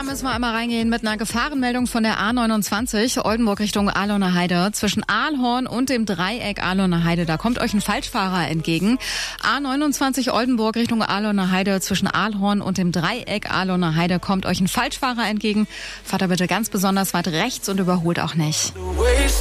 Da müssen wir einmal reingehen mit einer Gefahrenmeldung von der A29, Oldenburg Richtung Ahlener Heide. Zwischen Ahlhorn und dem Dreieck Ahlener Heide, da kommt euch ein Falschfahrer entgegen. A29 Oldenburg Richtung Ahlener Heide, zwischen Ahlhorn und dem Dreieck Ahlener Heide kommt euch ein Falschfahrer entgegen. Fahrt da bitte ganz besonders weit rechts und überholt auch nicht.